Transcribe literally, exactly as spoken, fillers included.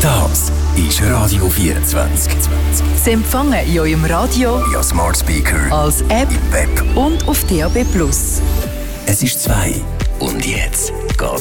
Das ist Radio vierundzwanzig. Sie empfangen in eurem Radio, Ja, Smart Speaker, als App im Web. und auf D A B plus. Es ist zwei. Und jetzt geht's